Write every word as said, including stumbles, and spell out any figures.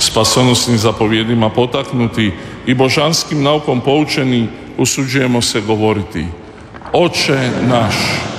Spasonosnim zapovjedima potaknuti i božanskim naukom poučeni usuđujemo se govoriti: Oče naš